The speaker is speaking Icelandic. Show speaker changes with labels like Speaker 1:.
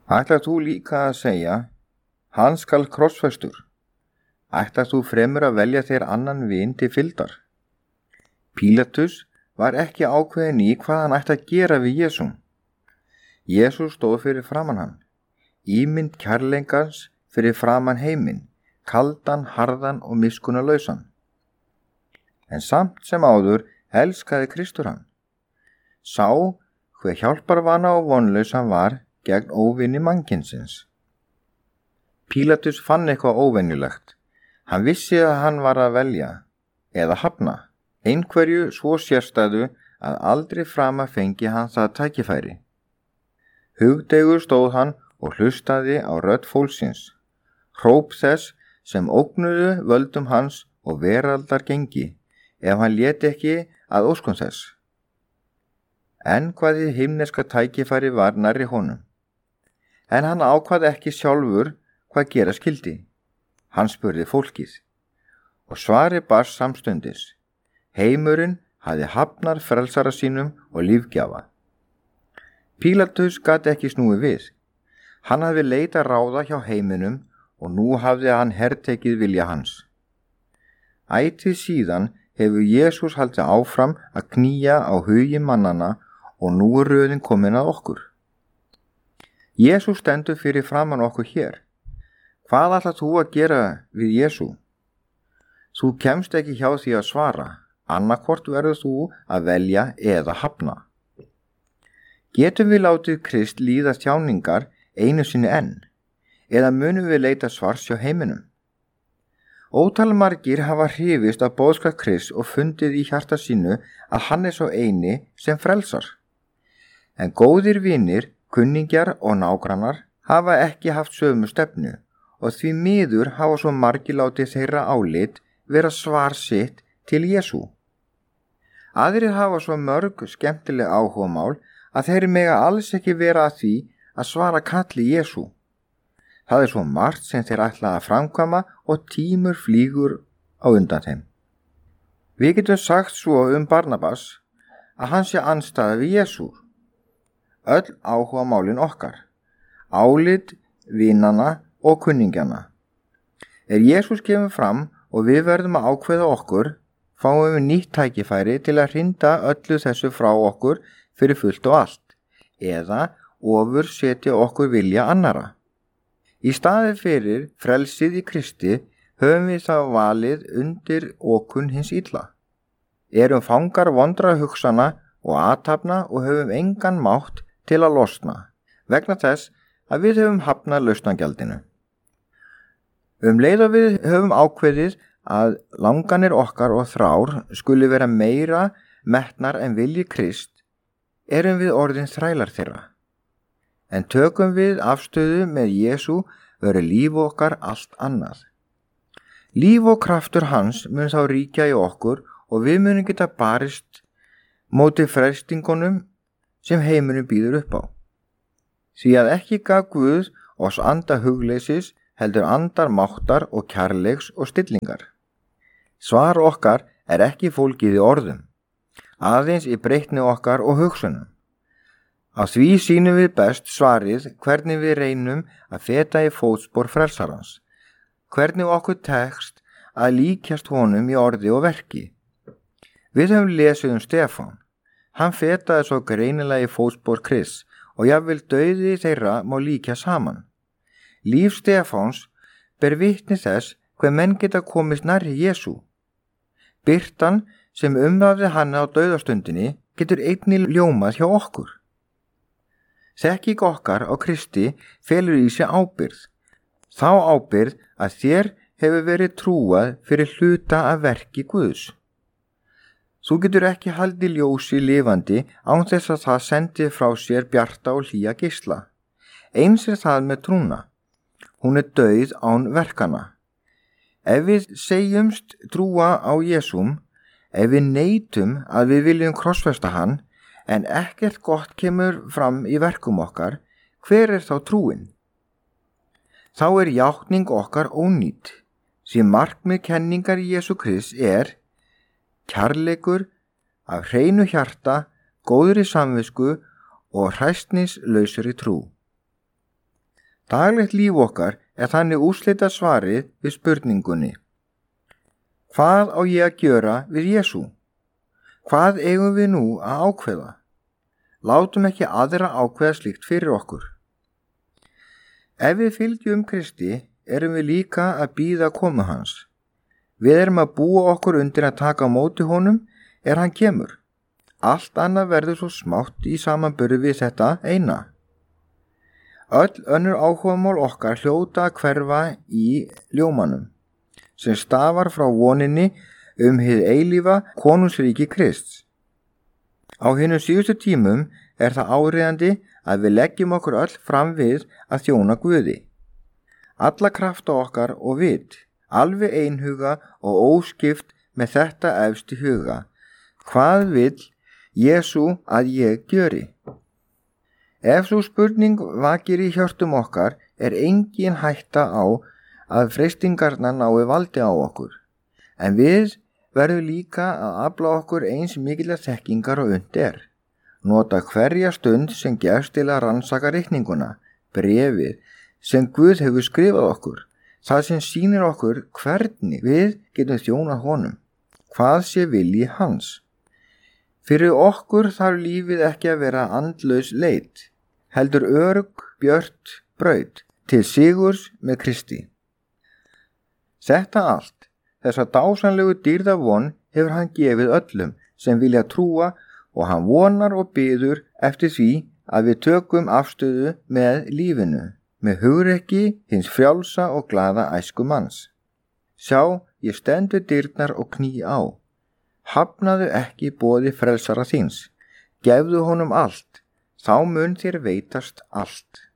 Speaker 1: Ætlar þú líka að segja, hann skal krossfestur? Ætlar þú fremur að velja þér annan vin til fylgdar? Pílatus var ekki ákveðinn í hvað hann ætti að gera við Jesú. Jesú stóð fyrir framan hann, ímynd kærleikans fyrir framan heiminn, kaldan, harðan og miskunnarlausan. En samt sem áður elskaði Kristur hann. Sá hve hjálparvana og vonlaus hann var gegn óvinni mannkynsins. Pílatus fann eitthvað óvenjulegt. Hann vissi að hann var að velja, eða hafna, einhverju svo sérstæðu að aldrei framar fengi hann það tækifæri. Hugdeigur stóð hann og hlustaði á rödd fólksins, hróp þess sem ógnuðu völdum hans og veraldar gengi, ef hann léti ekki að óskum þess. En hvað hið himneska tækifæri var nærri honum. En hann ákvað ekki sjálfur hvað gera skyldi. Hann spurði fólkið, og svari barst samstundis. Heimurinn hafði hafnar frelsara sínum og lífgjafa. Pílatus gat ekki snúið við. Hann hafði leitað ráða hjá heiminum og nú hafði hann hertekið vilja hans. Ætíð síðan hefur Jesús haldið áfram að knýja á hugi mannana og nú er röðin komin að okkur. Jesús stendur fyrir framan okkur hér. Hvað ætlar þú að gera við Jesú? Þú kemst ekki hjá því að svara, annarkvort verður þú að velja eða hafna. Getum við látið Krist líða þjáningar einu sinni enn, eða munum við leita svars hjá heiminum? Ótal margir hafa hrifist af boðskap Krists og fundið í hjarta sínu að hann er svo eini sem frelsar. En góðir vinir, kunningjar og nágrannar hafa ekki haft sömu stefnu og því miður hafa svo margir látið þeirra álit vera svar sitt til Jesú. Aðrir hafa svo mörg skemmtileg áhugamál að þeir mega alls ekki vera að því að svara kalli Jesú. Það er svo margt sem þeir ætla að framkvæma og tímur flýgur á undan þeim. Við getum sagt svo Barnabas að hann sé andstæða við Jesú. Öll áhugamálin okkar, álit vinana og kunningjana. Jesús kemur fram og við verðum að ákveða okkur, fáum við nýtt tækifæri til að hrinda öllu þessu frá okkur fyrir fullt og allt, eða ofur setja okkur vilja annara. Í staði fyrir frelsið í Kristi höfum við það valið undir okun hins illa. Erum fangar vondra hugsana og athafna og höfum engan mátt til að losna, vegna þess að við höfum hafnað lausnagjaldinu. Leið og við höfum ákveðið að langanir okkar og þrár skuli vera meira metnar en vilji Krist, erum við orðin þrælar þeirra. En tökum við afstöðu með Jesú verður líf okkar allt annað. Líf og kraftur hans mun þá ríkja í okkur og við munum geta barist móti freistingunum sem heimurinn býður upp á. Því að ekki gaf Guð oss anda hugleysis heldur andar máttar og kærleiks og stillingar. Svar okkar er ekki fólgið í orðum, aðeins í breytni okkar og hugsunum. Á því sýnum við best svarið hvernig við reynum að feta í fótspor frelsarans, hvernig okkur tekst að líkjast honum í orði og verki. Við höfum lesið Stefán. Hann fetaði svo greinilega í fótspor Krists og jafnvel dauði þeirra má líkja saman. Líf Stefáns ber vitni þess hver menn geta komist nærri Jesú. Birtan sem umvafði hann á dauðastundinni getur einnig ljómað hjá okkur. Þekking okkar á Kristi felur í sig ábyrgð. Þá ábyrgð að þér hefur verið trúað fyrir hluta af verki Guðs. Þú getur ekki haldið ljósi lifandi án þess að það sendi frá sér bjarta og hlýja geisla. Eins er það með trúna. Hún er dauð án verkana. Ef við segjumst trúa á Jesúm, ef við neitum að við viljum krossfesta hann, en ekkert gott kemur fram í verkum okkar, hver er þá trúin? Þá er játning okkar ónýt, því markmið kenningar Jesú Krists er kærleikur af hreinu hjarta, góðri samvisku og hræsnislausri trú. Daglegt líf okkar er þannig úrslita svarið við spurningunni: hvað á ég að gjöra við Jesú? Hvað eigum við nú að ákveða? Látum ekki aðra ákveða slíkt fyrir okkur. Ef við fylgjum Kristi erum við líka að bíða komu hans. Við erum að búa okkur undir að taka á móti honum hann kemur. Allt annað verður svo smátt í samanburði við þetta eina. Öll önnur áhugamál okkar hljóta að hverfa í ljómanum, sem stafar frá voninni hið eilífa konungsríki Krists. Á hinum síðustu tímum er það áríðandi að við leggjum okkur öll fram við að þjóna Guði. Alla krafta okkar og vit, alveg einhuga og óskipt með þetta efst í huga. Hvað vill Jesú að ég gjöri? Ef sú spurning vakir í hjörtum okkar engin hætta á að freistingarnar nái valdi á okkur. En við verðum líka að afla okkur eins mikillar þekkingar og unnt er. Nota hverja stund sem gefst til að rannsaka reikninguna, bréfið sem Guð hefur skrifað okkur, það sem sýnir okkur hvernig við getum þjónað honum, hvað sé vilji hans. Fyrir okkur þarf lífið ekki að vera andlaus leit, heldur örugg, björt braut til sigurs með Kristi. Þetta allt, þessa dásamlegu dýrðavon hefur hann gefið öllum sem vilja trúa og hann vonar og biður eftir því að við tökum afstöðu með lífinu, með hugrekki hins frjálsa og glaða æskumanns. Sjá, ég stend við dyrnar og kný á. Hafnaðu ekki boði frelsara þíns. Gefðu honum allt, þá mun þér veitast allt.